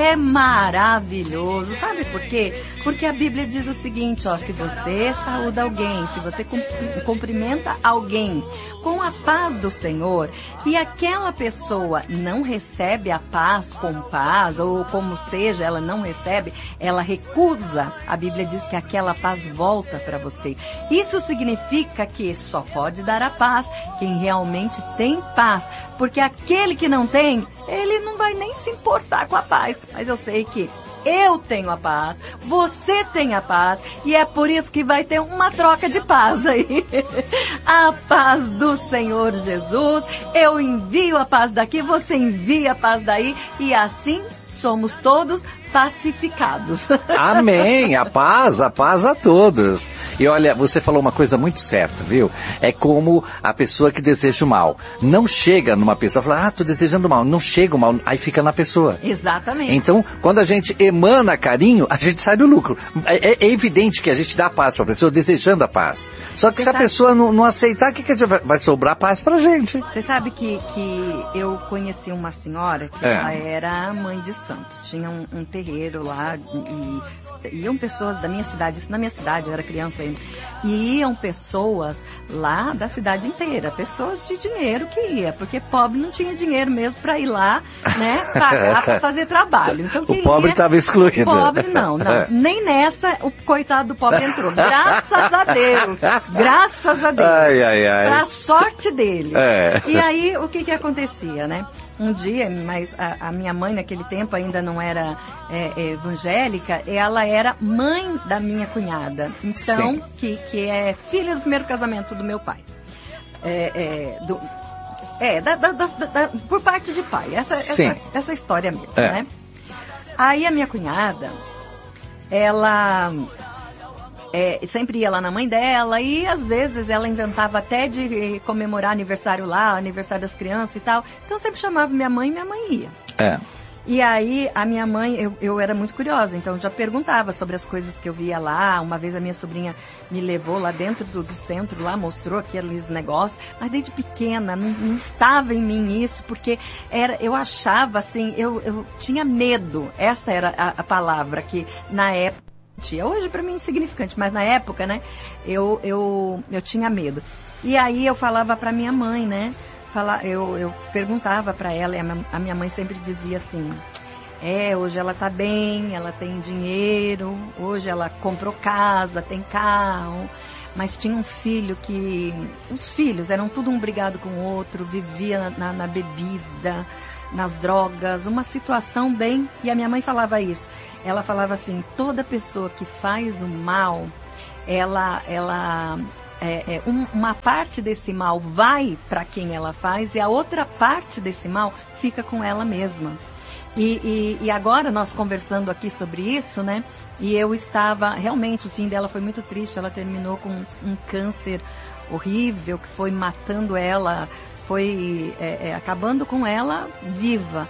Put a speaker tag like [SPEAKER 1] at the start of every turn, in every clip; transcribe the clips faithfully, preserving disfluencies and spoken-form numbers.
[SPEAKER 1] é maravilhoso. Sabe por quê? Porque a Bíblia diz o seguinte, ó, se você saúda alguém, se você cumprimenta alguém com a paz do Senhor, e aquela pessoa não recebe a paz com paz, ou como seja, ela não recebe, ela recusa, a Bíblia diz que aquela paz volta para você. Isso significa que só pode dar a paz quem realmente tem paz, porque aquele que não tem, ele não vai nem se importar com a paz. Mas eu sei que eu tenho a paz, você tem a paz, e é por isso que vai ter uma troca de paz aí. A paz do Senhor Jesus, eu envio a paz daqui, você envia a paz daí, e assim somos todos pacificados.
[SPEAKER 2] Amém, a paz, a paz a todos. E olha, você falou uma coisa muito certa, viu? É como a pessoa que deseja o mal. Não chega numa pessoa, fala, ah, tô desejando mal. Não chega o mal, aí fica na pessoa.
[SPEAKER 1] Exatamente.
[SPEAKER 2] Então, quando a gente emana carinho, a gente sai do lucro. É, é evidente que a gente dá paz pra pessoa, desejando a paz. Só que
[SPEAKER 1] Você
[SPEAKER 2] se
[SPEAKER 1] sabe...
[SPEAKER 2] a pessoa não, não aceitar, o que, que vai, vai sobrar paz pra gente?
[SPEAKER 1] Você sabe que, que eu conheci uma senhora que
[SPEAKER 2] é.
[SPEAKER 1] ela era mãe de santo. Tinha um, um terreiro lá e iam pessoas da minha cidade, isso na minha cidade, eu era criança ainda, e iam pessoas lá da cidade inteira, pessoas de dinheiro que ia, porque pobre não tinha dinheiro mesmo para ir lá, né, pagar para fazer trabalho. Então,
[SPEAKER 2] o pobre estava excluído.
[SPEAKER 1] Pobre não, não, nem nessa o coitado do pobre entrou, graças a Deus, graças a Deus,
[SPEAKER 2] ai, ai, ai.
[SPEAKER 1] pra sorte dele.
[SPEAKER 2] É.
[SPEAKER 1] E aí, o que que acontecia, né? Um dia, mas a, a minha mãe naquele tempo ainda não era é, é, evangélica, ela era mãe da minha cunhada, então, que, que é filha do primeiro casamento do meu pai. É, é, do, é da, da, da, da, por parte de pai, essa, essa, essa história mesmo, é. né? Aí a minha cunhada, ela... É, sempre ia lá na mãe dela e às vezes ela inventava até de comemorar aniversário lá, aniversário das crianças e tal. Então sempre chamava minha mãe e minha mãe ia.
[SPEAKER 2] É.
[SPEAKER 1] E aí a minha mãe, eu, eu era muito curiosa, então já perguntava sobre as coisas que eu via lá. Uma vez a minha sobrinha me levou lá dentro do, do centro, lá mostrou aqueles negócios, mas desde pequena não, não estava em mim isso, porque era, eu achava assim, eu, eu tinha medo, esta era a, a palavra que na época, hoje para mim é insignificante, mas na época, né, eu, eu, eu tinha medo. E aí eu falava para minha mãe, né, fala, eu, eu perguntava para ela, e a minha mãe sempre dizia assim, é, hoje ela tá bem, ela tem dinheiro, hoje ela comprou casa, tem carro, mas tinha um filho que, os filhos eram tudo um brigado com o outro, vivia na, na bebida, nas drogas, uma situação bem, e a minha mãe falava isso. Ela falava assim, toda pessoa que faz o mal, ela, ela, é, é, um, uma parte desse mal vai para quem ela faz e a outra parte desse mal fica com ela mesma. E, e, e agora nós conversando aqui sobre isso, né? E eu estava, realmente o fim dela foi muito triste, ela terminou com um câncer horrível que foi matando ela, foi é, é, acabando com ela viva.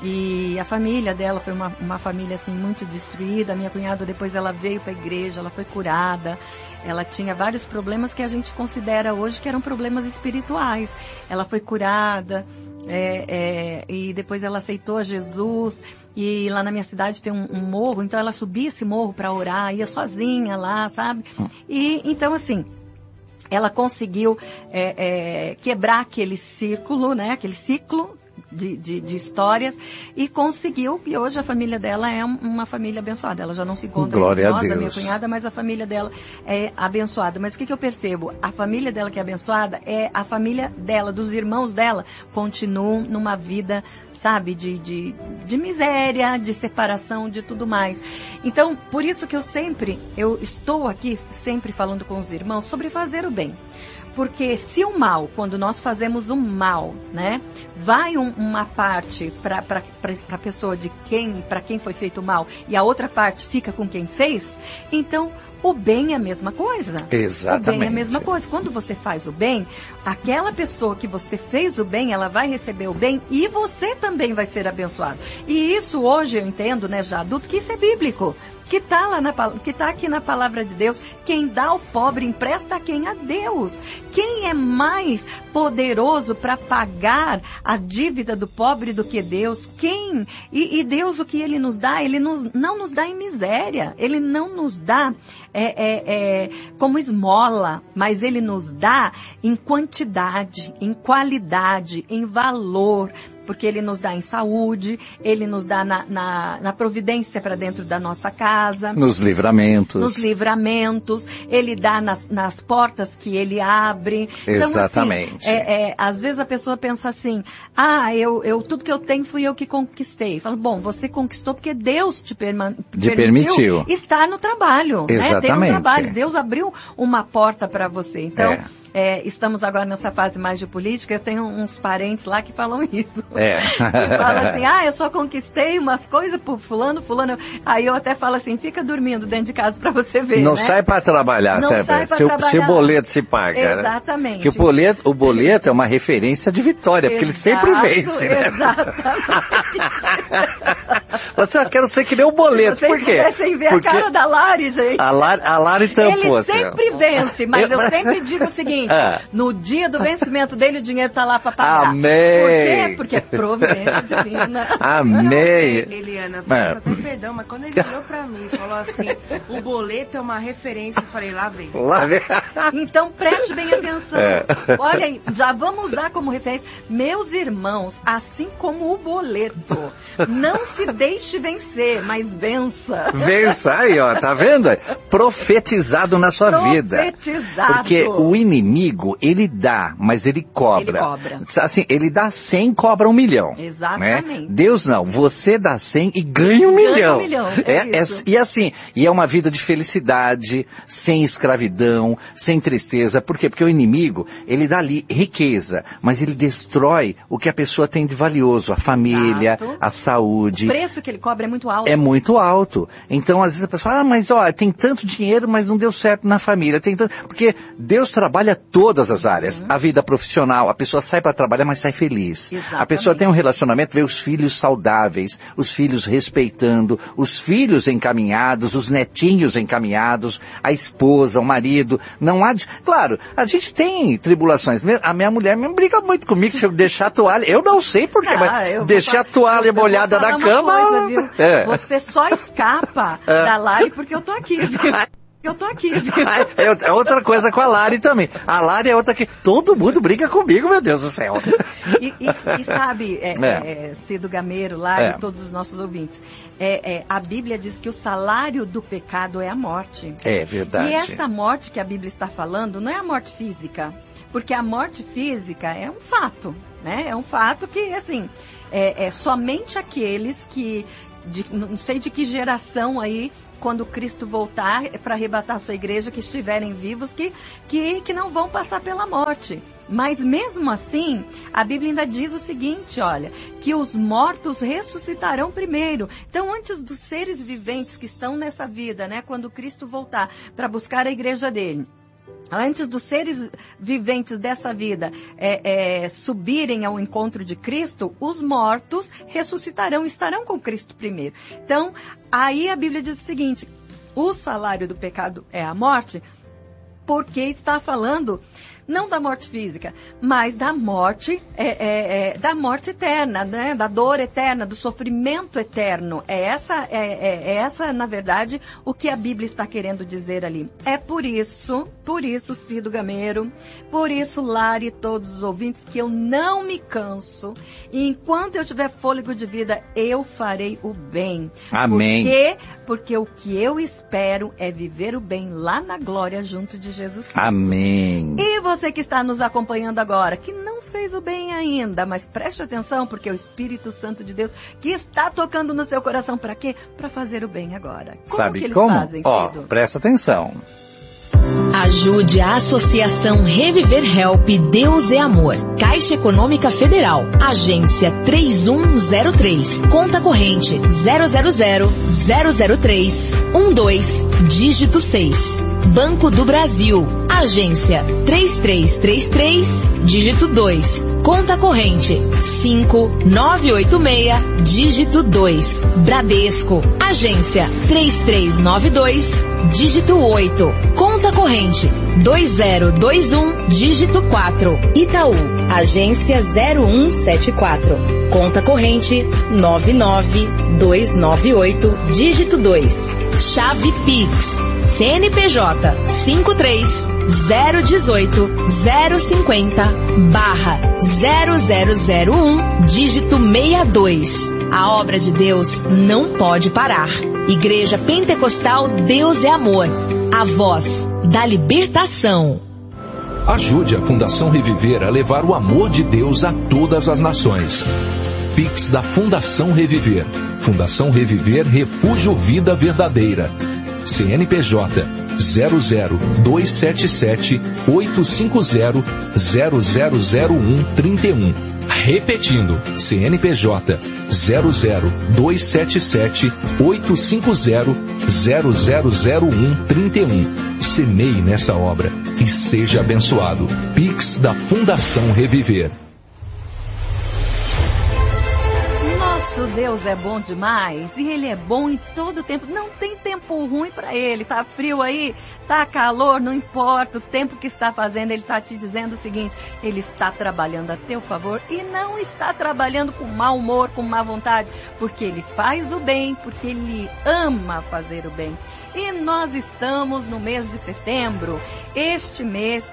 [SPEAKER 1] E a família dela foi uma, uma família assim muito destruída. A minha cunhada depois ela veio para a igreja, ela foi curada. Ela tinha vários problemas que a gente considera hoje que eram problemas espirituais. Ela foi curada é, é, e depois ela aceitou Jesus. E lá na minha cidade tem um, um morro, então ela subia esse morro para orar, ia sozinha lá, sabe? E então assim, ela conseguiu é, é, quebrar aquele círculo, né? Aquele ciclo De, de, de histórias e conseguiu, e hoje a família dela é uma família abençoada. Ela já não se encontra com nós, a minha cunhada, mas a família dela é abençoada. Mas o que, que eu percebo? A família dela que é abençoada é a família dela, dos irmãos dela, continuam numa vida, sabe, de, de, de miséria, de separação, de tudo mais. Então, por isso que eu sempre, eu estou aqui sempre falando com os irmãos sobre fazer o bem. Porque se o mal, quando nós fazemos o mal, né, vai um, uma parte para a pessoa de quem, para quem foi feito o mal, e a outra parte fica com quem fez, então o bem é a mesma coisa.
[SPEAKER 2] Exatamente.
[SPEAKER 1] O bem é a mesma coisa. Quando você faz o bem, aquela pessoa que você fez o bem, ela vai receber o bem e você também vai ser abençoado. E isso hoje eu entendo, né, já adulto, que isso é bíblico. que está lá na, que tá aqui na palavra de Deus. Quem dá ao pobre empresta a quem? A Deus. Quem é mais poderoso para pagar a dívida do pobre do que Deus? Quem? E, e Deus, o que Ele nos dá? Ele nos, não nos dá em miséria. Ele não nos dá é, é, é, como esmola, mas Ele nos dá em quantidade, em qualidade, em valor. Porque Ele nos dá em saúde, Ele nos dá na, na, na providência para dentro da nossa casa.
[SPEAKER 2] Nos livramentos.
[SPEAKER 1] Nos livramentos. Ele dá nas, nas portas que Ele abre.
[SPEAKER 2] Exatamente.
[SPEAKER 1] Então, assim, é, é, às vezes a pessoa pensa assim, ah, eu, eu, tudo que eu tenho fui eu que conquistei. Fala, bom, você conquistou porque Deus te, perma, te permitiu, permitiu estar no trabalho.
[SPEAKER 2] Exatamente.
[SPEAKER 1] Né? Ter um trabalho. Deus abriu uma porta para você. Então... É. É, estamos agora nessa fase mais de política, eu tenho uns parentes lá que falam isso.
[SPEAKER 2] É.
[SPEAKER 1] Que falam assim, ah, eu só conquistei umas coisas por fulano, fulano. Aí eu até falo assim, fica dormindo dentro de casa pra você ver,
[SPEAKER 2] Não
[SPEAKER 1] né?
[SPEAKER 2] sai pra trabalhar,
[SPEAKER 1] Não
[SPEAKER 2] sabe?
[SPEAKER 1] sai pra
[SPEAKER 2] se,
[SPEAKER 1] trabalhar.
[SPEAKER 2] Se o boleto se paga.
[SPEAKER 1] Exatamente.
[SPEAKER 2] Né? Que o boleto, o boleto é uma referência de vitória, porque
[SPEAKER 1] Exato,
[SPEAKER 2] ele sempre vence, né?
[SPEAKER 1] Exatamente.
[SPEAKER 2] Você, eu quero ser que nem o boleto,
[SPEAKER 1] Vocês
[SPEAKER 2] por quê?
[SPEAKER 1] Vocês ver
[SPEAKER 2] porque
[SPEAKER 1] a cara da Lari, gente.
[SPEAKER 2] A Lari, a Lari tampou.
[SPEAKER 1] Ele sempre assim, vence, mas eu... eu sempre digo o seguinte,
[SPEAKER 2] ah.
[SPEAKER 1] no dia do vencimento dele, o dinheiro tá lá para pagar.
[SPEAKER 2] Amém.
[SPEAKER 1] Por quê? Porque é providência divina.
[SPEAKER 2] Amém.
[SPEAKER 3] Eliana, peço até perdão, mas quando ele virou pra mim e falou assim, o boleto é uma referência, eu falei, lá vem.
[SPEAKER 2] Lá vem.
[SPEAKER 1] Então preste bem atenção. É. Olha aí, já vamos usar como referência. Meus irmãos, assim como o boleto, não se deixe vencer, mas vença.
[SPEAKER 2] Vença, aí ó, tá vendo? Profetizado na sua vida.
[SPEAKER 1] Profetizado.
[SPEAKER 2] Porque o inimigo, ele dá, mas ele cobra.
[SPEAKER 1] Ele cobra.
[SPEAKER 2] Assim, ele dá cem, cobra um milhão.
[SPEAKER 1] Exatamente.
[SPEAKER 2] Né? Deus não, você dá cem e ganha um
[SPEAKER 1] ganha
[SPEAKER 2] milhão.
[SPEAKER 1] Um milhão. É
[SPEAKER 2] é, é, e assim, e é uma vida de felicidade, sem escravidão, sem tristeza. Por quê? Porque o inimigo, ele dá ali riqueza, mas ele destrói o que a pessoa tem de valioso, a família, Exato. a saúde.
[SPEAKER 1] O preço que ele cobra é muito alto.
[SPEAKER 2] É muito alto. Então, às vezes a pessoa fala, ah, mas ó, tem tanto dinheiro, mas não deu certo na família. Tem tanto... Porque Deus trabalha todas as áreas. Uhum. A vida profissional, a pessoa sai para trabalhar, mas sai feliz.
[SPEAKER 1] Exatamente.
[SPEAKER 2] A pessoa tem um relacionamento, vê os filhos saudáveis, os filhos respeitando, os filhos encaminhados, os netinhos encaminhados, a esposa, o marido. Não há... De... Claro, a gente tem tribulações. A minha mulher me briga muito comigo se eu deixar a toalha. Eu não sei por quê, ah, mas deixar a toalha molhada na cama...
[SPEAKER 1] Coisa, viu? É. Você só escapa é. da Lari porque eu tô aqui, viu? Eu tô aqui, viu?
[SPEAKER 2] É outra coisa com a Lari também. A Lari é outra que todo mundo briga comigo, meu Deus do céu.
[SPEAKER 1] E, e, e sabe, é, é. É, Cido Gameiro, Lari, é. todos os nossos ouvintes, é, é, a Bíblia diz que o salário do pecado é a morte.
[SPEAKER 2] É verdade.
[SPEAKER 1] E essa morte que a Bíblia está falando não é a morte física, porque a morte física é um fato, né? É um fato que, assim, é, é somente aqueles que, de, não sei de que geração aí, quando Cristo voltar para arrebatar a sua igreja, que estiverem vivos, que, que, que não vão passar pela morte. Mas mesmo assim, a Bíblia ainda diz o seguinte, olha, que os mortos ressuscitarão primeiro. Então, antes dos seres viventes que estão nessa vida, né, quando Cristo voltar para buscar a igreja dele, antes dos seres viventes dessa vida é, é, subirem ao encontro de Cristo, os mortos ressuscitarão, estarão com Cristo primeiro. Então, aí a Bíblia diz o seguinte, o salário do pecado é a morte, porque está falando não da morte física, mas da morte, é, é, é, da morte eterna, né? Da dor eterna, do sofrimento eterno. É essa, é, é, é essa, na verdade, o que a Bíblia está querendo dizer ali. É por isso, por isso, Cido Gameiro, por isso, Lari e todos os ouvintes, que eu não me canso. E enquanto eu tiver fôlego de vida, eu farei o bem.
[SPEAKER 2] Amém.
[SPEAKER 1] Por quê? Porque o que eu espero é viver o bem lá na glória junto de Jesus Cristo.
[SPEAKER 2] Amém.
[SPEAKER 1] E você que está nos acompanhando agora, que não fez o bem ainda, mas preste atenção, porque é o Espírito Santo de Deus que está tocando no seu coração. Para quê? Para fazer o bem agora. Como
[SPEAKER 2] Sabe
[SPEAKER 1] que eles
[SPEAKER 2] como?
[SPEAKER 1] fazem,
[SPEAKER 2] Ó,
[SPEAKER 1] Cido?
[SPEAKER 2] presta atenção.
[SPEAKER 4] Ajude a Associação Reviver Help Deus é Amor. Caixa Econômica Federal. Agência três um zero três. Conta corrente zero zero zero zero zero três um dois. Dígito seis. Banco do Brasil, agência três três três três, dígito dois. Conta corrente cinco nove oito seis, dígito dois. Bradesco, agência três três nove dois, dígito oito. Conta corrente dois zero dois um, dígito quatro. Itaú, agência zero um sete quatro. Conta corrente nove nove dois nove oito, dígito dois. Chave Pix, C N P J cinco três zero um oito zero cinco zero barra zero zero zero um, dígito sessenta e dois. A obra de Deus não pode parar. Igreja Pentecostal Deus é Amor, a voz da libertação.
[SPEAKER 5] Ajude a Fundação Reviver a levar o amor de Deus a todas as nações. Pix da Fundação Reviver. Fundação Reviver Refúgio Vida Verdadeira. C N P J zero zero dois sete sete oito cinco zero zero zero zero um trinta e um. Repetindo, C N P J zero zero dois sete sete oito cinco zero zero zero zero um trinta e um. Semeie nessa obra e seja abençoado. Pix da Fundação Reviver.
[SPEAKER 1] Nosso Deus é bom demais e Ele é bom em todo o tempo. Não tem tempo ruim para Ele. Tá frio aí, tá calor, não importa o tempo que está fazendo. Ele está te dizendo o seguinte: Ele está trabalhando a teu favor e não está trabalhando com mau humor, com má vontade, porque Ele faz o bem, porque Ele ama fazer o bem. E nós estamos no mês de setembro, este mês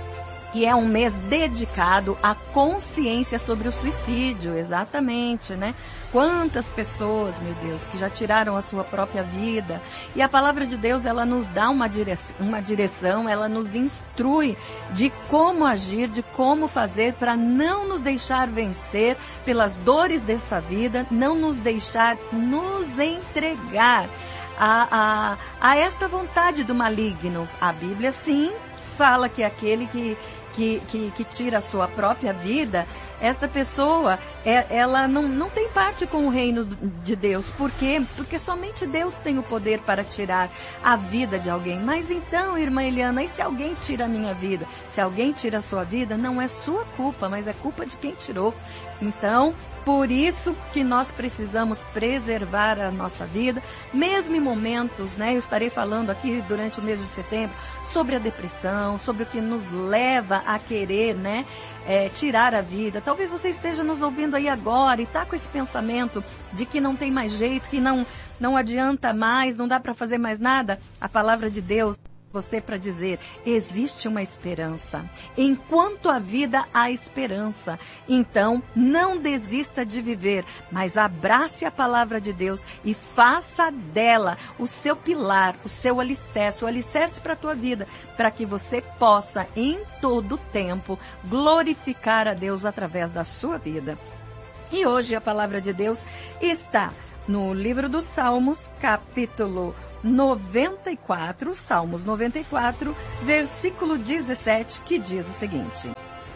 [SPEAKER 1] que é um mês dedicado à consciência sobre o suicídio, exatamente, né? Quantas pessoas, meu Deus, que já tiraram a sua própria vida. E a palavra de Deus, ela nos dá uma direção, uma direção, ela nos instrui de como agir, de como fazer para não nos deixar vencer pelas dores dessa vida, não nos deixar nos entregar a, a, a esta vontade do maligno. A Bíblia, sim, fala que aquele que, que, que, que tira a sua própria vida, esta pessoa, é, ela não, não tem parte com o reino de Deus. Por quê? Porque somente Deus tem o poder para tirar a vida de alguém. Mas então, irmã Eliana, e se alguém tira a minha vida? Se alguém tira a sua vida, não é sua culpa, mas é culpa de quem tirou. Então, por isso que nós precisamos preservar a nossa vida, mesmo em momentos, né? Eu estarei falando aqui durante o mês de setembro sobre a depressão, sobre o que nos leva a querer, né? É, tirar a vida. Talvez você esteja nos ouvindo aí agora e está com esse pensamento de que não tem mais jeito, que não, não adianta mais, não dá para fazer mais nada. A palavra de Deus, você para dizer, existe uma esperança. Enquanto a vida há esperança. Então, não desista de viver, mas abrace a palavra de Deus e faça dela o seu pilar, o seu alicerce, o alicerce para a tua vida, para que você possa, em todo tempo, glorificar a Deus através da sua vida. E hoje a palavra de Deus está no livro dos Salmos, capítulo noventa e quatro, Salmos noventa e quatro, versículo dezessete, que diz o seguinte: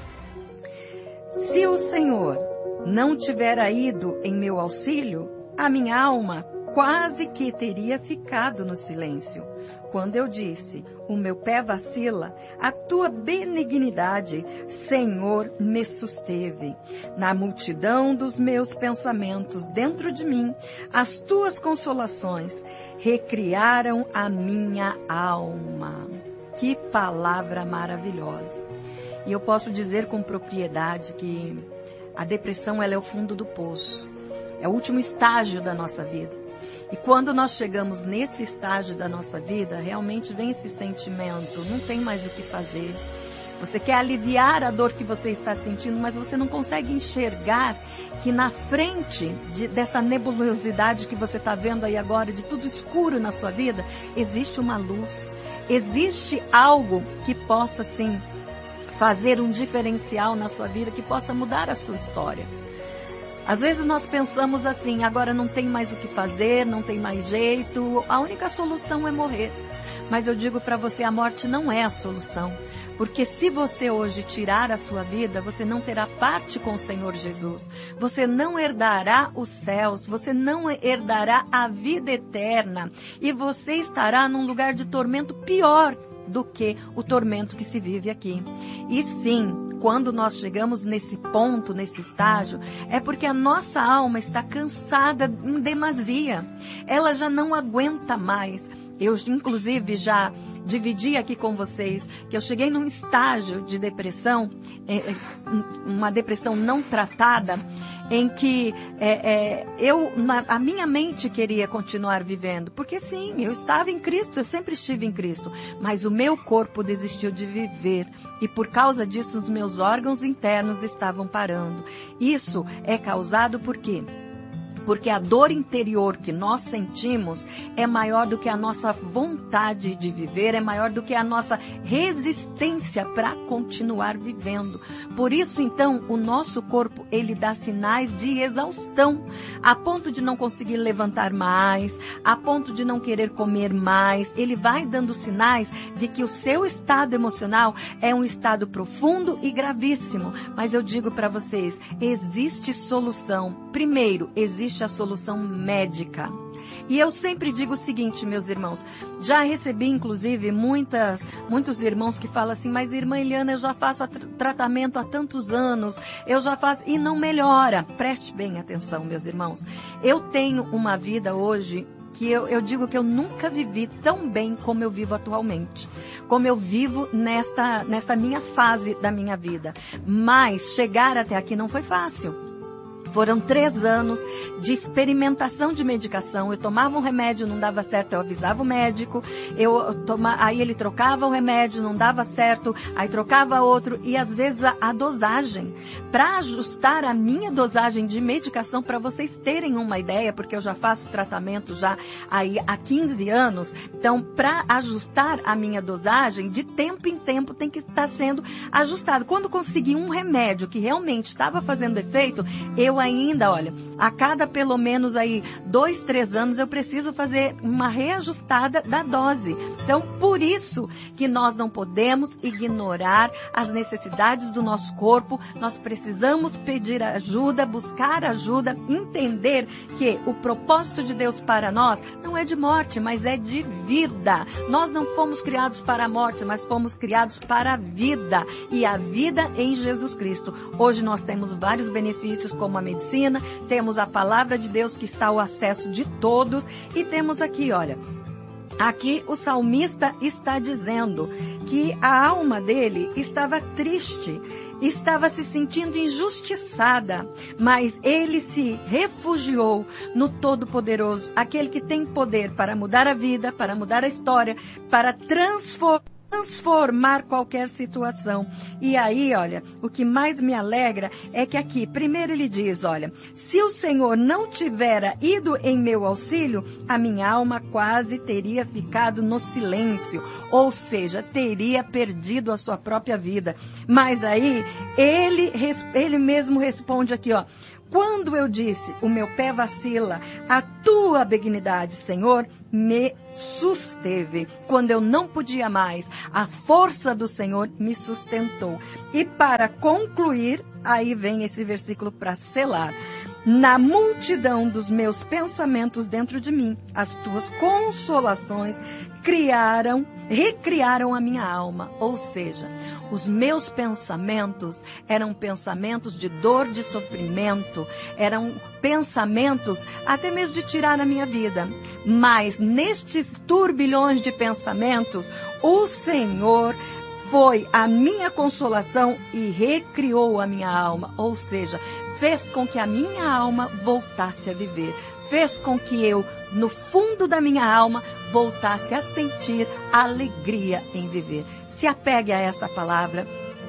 [SPEAKER 1] Se o Senhor não tivera ido em meu auxílio, a minha alma quase que teria ficado no silêncio. Quando eu disse, o meu pé vacila, a tua benignidade, Senhor, me susteve. Na multidão dos meus pensamentos dentro de mim, as tuas consolações recriaram a minha alma. Que palavra maravilhosa. E eu posso dizer com propriedade que a depressão, ela é o fundo do poço. É o último estágio da nossa vida. E quando nós chegamos nesse estágio da nossa vida, realmente vem esse sentimento, não tem mais o que fazer. Você quer aliviar a dor que você está sentindo, mas você não consegue enxergar que na frente de, dessa nebulosidade que você está vendo aí agora, de tudo escuro na sua vida, existe uma luz. Existe algo que possa, sim, fazer um diferencial na sua vida, que possa mudar a sua história. Às vezes nós pensamos assim, agora não tem mais o que fazer, não tem mais jeito, a única solução é morrer. Mas eu digo para você, a morte não é a solução. Porque se você hoje tirar a sua vida, você não terá parte com o Senhor Jesus. Você não herdará os céus, você não herdará a vida eterna. E você estará num lugar de tormento pior do que o tormento que se vive aqui. E sim, quando nós chegamos nesse ponto, nesse estágio, é porque a nossa alma está cansada em demasia. Ela já não aguenta mais. Eu, inclusive, já dividi aqui com vocês que eu cheguei num estágio de depressão, uma depressão não tratada, em que é, é, eu, na, a minha mente queria continuar vivendo. Porque sim, eu estava em Cristo, eu sempre estive em Cristo. Mas o meu corpo desistiu de viver. E por causa disso, os meus órgãos internos estavam parando. Isso é causado por quê? Porque a dor interior que nós sentimos é maior do que a nossa vontade de viver, é maior do que a nossa resistência para continuar vivendo. Por isso, então, o nosso corpo, ele dá sinais de exaustão, a ponto de não conseguir levantar mais, a ponto de não querer comer mais. Ele vai dando sinais de que o seu estado emocional é um estado profundo e gravíssimo. Mas eu digo para vocês, existe solução. Primeiro, existe a solução médica. E eu sempre digo o seguinte, meus irmãos, já recebi inclusive muitas, muitos irmãos que falam assim, mas irmã Eliana, eu já faço tra- tratamento há tantos anos, eu já faço e não melhora. Preste bem atenção, meus irmãos. Eu tenho uma vida hoje que eu, eu digo que eu nunca vivi tão bem como eu vivo atualmente, como eu vivo nesta, nesta minha fase da minha vida. Mas chegar até aqui não foi fácil. Foram três anos de experimentação de medicação. Eu tomava um remédio, não dava certo, eu avisava o médico. Eu toma, aí ele trocava o remédio, não dava certo, aí trocava outro. E às vezes a, a dosagem, para ajustar a minha dosagem de medicação, para vocês terem uma ideia, porque eu já faço tratamento já aí há quinze anos. Então, para ajustar a minha dosagem, de tempo em tempo tem que estar sendo ajustado. Quando consegui um remédio que realmente estava fazendo efeito, eu ainda, olha, a cada pelo menos aí dois, três anos eu preciso fazer uma reajustada da dose. Então, por isso que nós não podemos ignorar as necessidades do nosso corpo, nós precisamos pedir ajuda, buscar ajuda, entender que o propósito de Deus para nós não é de morte, mas é de vida. Nós não fomos criados para a morte, mas fomos criados para a vida, e a vida em Jesus Cristo. Hoje nós temos vários benefícios, como a medicina, temos a palavra de Deus que está ao acesso de todos, e temos aqui, olha, aqui o salmista está dizendo que a alma dele estava triste, estava se sentindo injustiçada, mas ele se refugiou no Todo-Poderoso, aquele que tem poder para mudar a vida, para mudar a história, para transformar transformar qualquer situação. E aí, olha, o que mais me alegra é que aqui, primeiro ele diz, olha, se o Senhor não tivera ido em meu auxílio, a minha alma quase teria ficado no silêncio, ou seja, teria perdido a sua própria vida. Mas aí, ele, ele mesmo responde aqui, ó, quando eu disse, o meu pé vacila, a tua benignidade, Senhor, me susteve. Quando eu não podia mais, a força do Senhor me sustentou. E para concluir, aí vem esse versículo para selar. Na multidão dos meus pensamentos dentro de mim, as tuas consolações criaram, recriaram a minha alma. Ou seja, os meus pensamentos eram pensamentos de dor, de sofrimento, eram pensamentos até mesmo de tirar a minha vida. Mas nestes turbilhões de pensamentos, o Senhor foi a minha consolação e recriou a minha alma. Ou seja, fez com que a minha alma voltasse a viver. Fez com que eu, no fundo da minha alma, voltasse a sentir alegria em viver. Se apegue a esta palavra.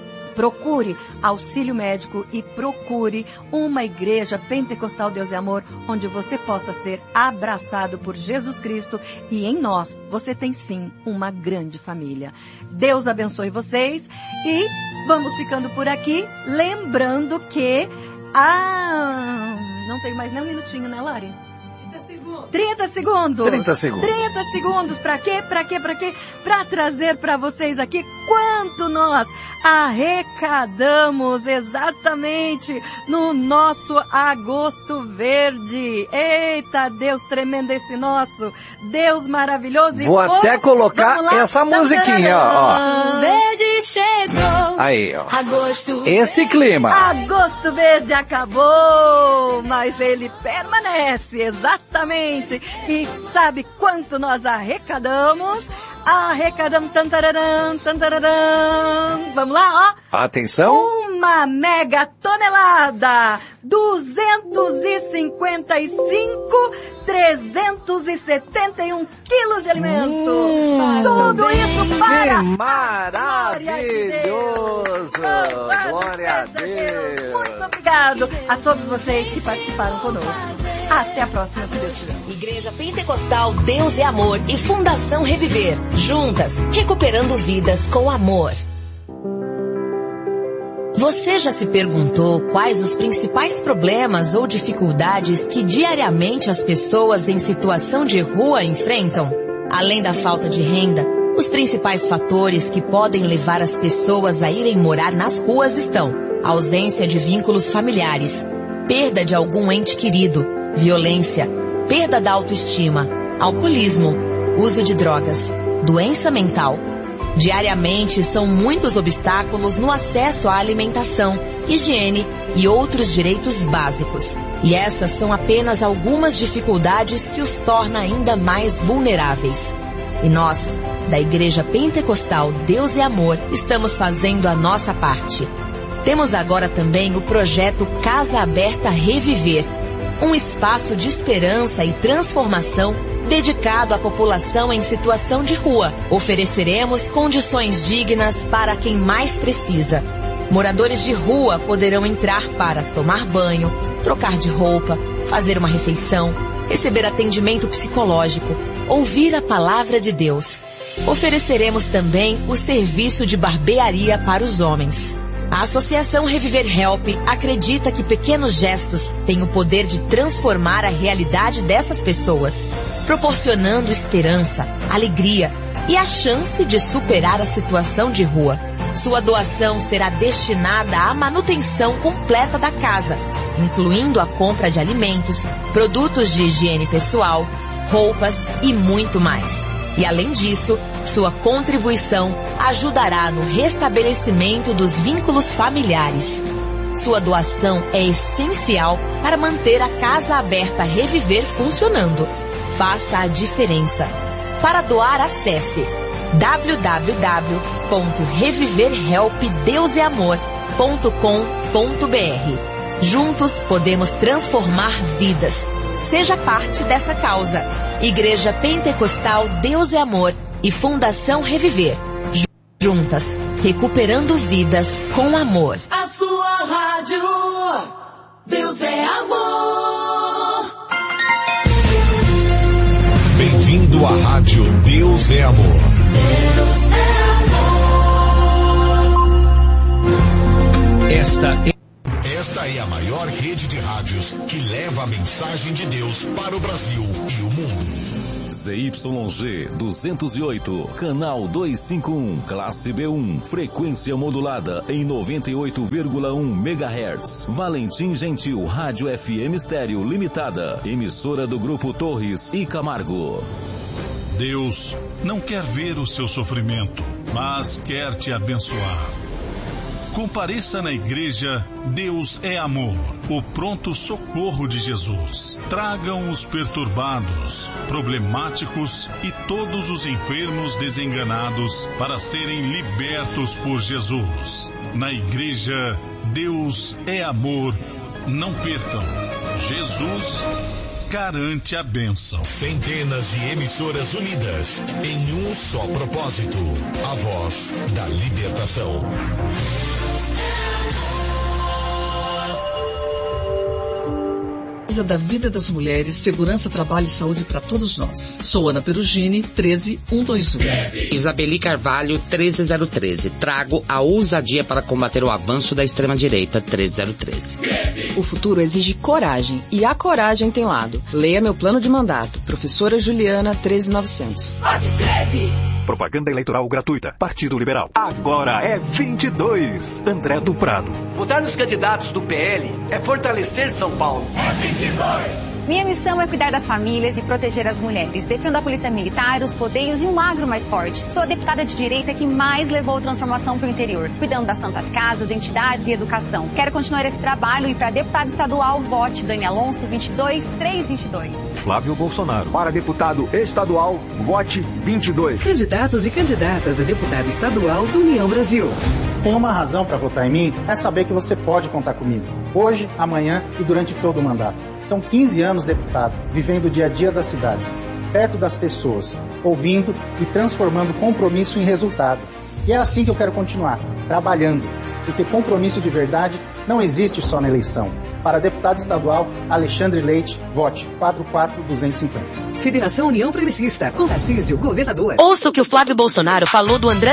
[SPEAKER 1] Procure auxílio médico e procure uma igreja pentecostal Deus e Amor, onde você possa ser abraçado por Jesus Cristo, e em nós você tem sim uma grande família. Deus abençoe vocês e vamos ficando por aqui, lembrando que... Ah... não tenho mais nem um minutinho, né, Lari?
[SPEAKER 3] trinta segundos.
[SPEAKER 1] trinta segundos.
[SPEAKER 2] trinta segundos.
[SPEAKER 1] trinta segundos. Pra quê? Pra quê? Pra quê? Pra trazer pra vocês aqui quanto nós arrecadamos exatamente no nosso Agosto Verde. Eita, Deus tremendo esse nosso. Deus maravilhoso.
[SPEAKER 2] Vou
[SPEAKER 1] e
[SPEAKER 2] até
[SPEAKER 1] hoje,
[SPEAKER 2] colocar essa musiquinha, ó.
[SPEAKER 4] Verde chegou.
[SPEAKER 2] Aí, ó.
[SPEAKER 4] Agosto.
[SPEAKER 2] Esse clima.
[SPEAKER 1] Agosto Verde acabou, mas ele permanece, exatamente. E sabe quanto nós arrecadamos? Arrecadamos, tantararam, tantararam. Vamos lá, ó.
[SPEAKER 2] Atenção.
[SPEAKER 1] Uma mega tonelada, duzentos e cinquenta e cinco, trezentos e setenta e um quilos de alimento.
[SPEAKER 2] Hum,
[SPEAKER 1] Tudo isso para...
[SPEAKER 2] Que maravilhoso. Glória a Deus.
[SPEAKER 1] Muito obrigado a todos vocês que participaram conosco. Até a próxima, se Deus quiser.
[SPEAKER 4] Igreja Pentecostal Deus é Amor e Fundação Reviver. Juntas, recuperando vidas com amor. Você já se perguntou quais os principais problemas ou dificuldades que diariamente as pessoas em situação de rua enfrentam? Além da falta de renda, os principais fatores que podem levar as pessoas a irem morar nas ruas estão: ausência de vínculos familiares, perda de algum ente querido, violência, perda da autoestima, alcoolismo, uso de drogas, doença mental. Diariamente são muitos obstáculos no acesso à alimentação, higiene e outros direitos básicos. E essas são apenas algumas dificuldades que os torna ainda mais vulneráveis. E nós, da Igreja Pentecostal Deus é Amor, estamos fazendo a nossa parte. Temos agora também o projeto Casa Aberta Reviver, um espaço de esperança e transformação dedicado à população em situação de rua. Ofereceremos condições dignas para quem mais precisa. Moradores de rua poderão entrar para tomar banho, trocar de roupa, fazer uma refeição, receber atendimento psicológico, ouvir a palavra de Deus. Ofereceremos também o serviço de barbearia para os homens. A Associação Reviver Help acredita que pequenos gestos têm o poder de transformar a realidade dessas pessoas, proporcionando esperança, alegria e a chance de superar a situação de rua. Sua doação será destinada à manutenção completa da casa, incluindo a compra de alimentos, produtos de higiene pessoal, roupas e muito mais. E além disso, sua contribuição ajudará no restabelecimento dos vínculos familiares. Sua doação é essencial para manter a Casa Aberta Reviver funcionando. Faça a diferença. Para doar, acesse w w w ponto reviver help deus é amor ponto com ponto b r. Juntos podemos transformar vidas. Seja parte dessa causa. Igreja Pentecostal Deus é Amor e Fundação Reviver. Juntas, recuperando vidas com amor.
[SPEAKER 6] A sua rádio, Deus é amor.
[SPEAKER 7] Bem-vindo à rádio Deus é Amor.
[SPEAKER 6] Deus é amor.
[SPEAKER 5] Esta é
[SPEAKER 7] Esta é a maior rede de rádios que leva a mensagem de Deus para o Brasil e o mundo.
[SPEAKER 8] Z Y G duzentos e oito, canal duzentos e cinquenta e um, classe B um, frequência modulada em noventa e oito vírgula um megahertz. Valentim Gentil, Rádio F M Estéreo Limitada, emissora do Grupo Torres e Camargo.
[SPEAKER 9] Deus não quer ver o seu sofrimento, mas quer te abençoar. Compareça na igreja Deus é Amor, o pronto socorro de Jesus. Tragam os perturbados, problemáticos e todos os enfermos desenganados para serem libertos por Jesus. Na igreja Deus é Amor, não percam. Jesus garante a bênção.
[SPEAKER 7] Centenas de emissoras unidas em um só propósito: a voz da libertação.
[SPEAKER 10] defesa da vida das mulheres, segurança, trabalho e saúde para todos nós. Sou Ana Perugini, treze mil cento e vinte e um.
[SPEAKER 11] Isabeli Carvalho, treze mil treze. Trago a ousadia para combater o avanço da extrema-direita, treze mil treze.
[SPEAKER 12] O futuro exige coragem, e a coragem tem lado. Leia meu plano de mandato. Professora Juliana, treze mil e novecentos.
[SPEAKER 6] Vote treze!
[SPEAKER 13] Propaganda eleitoral gratuita. Partido Liberal. Agora é vinte e dois. André do Prado.
[SPEAKER 14] Votar nos candidatos do P L é fortalecer São Paulo.
[SPEAKER 15] É vinte e dois. Minha missão é cuidar das famílias e proteger as mulheres. Defendo a polícia militar, os rodeios e um agro mais forte. Sou a deputada de direita que mais levou transformação para o interior, cuidando das santas casas, entidades e educação. Quero continuar esse trabalho e para deputado estadual, vote Dani Alonso, vinte e dois, três vinte e dois.
[SPEAKER 13] Flávio Bolsonaro.
[SPEAKER 16] Para deputado estadual, vote vinte e dois.
[SPEAKER 17] Candidatos e candidatas a deputado estadual do União Brasil.
[SPEAKER 18] Tem uma razão para votar em mim, é saber que você pode contar comigo. Hoje, amanhã e durante todo o mandato. São quinze anos deputado, vivendo o dia a dia das cidades, perto das pessoas, ouvindo e transformando compromisso em resultado. E é assim que eu quero continuar, trabalhando, porque compromisso de verdade não existe só na eleição. Para deputado estadual, Alexandre Leite, vote quatro quatro dois cinco zero.
[SPEAKER 17] Federação União Progressista, com Tarcísio, governador.
[SPEAKER 4] Ouça o que o Flávio Bolsonaro falou do André